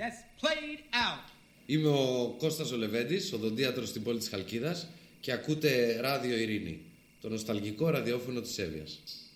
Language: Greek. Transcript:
has played out. Είμαι ο Κώστας ο Λεβέντης, οδοντίατρος στην πόλη της Χαλκίδας και ακούτε Ράδιο Ειρήνη, το νοσταλγικό ραδιόφωνο της Εύβοιας.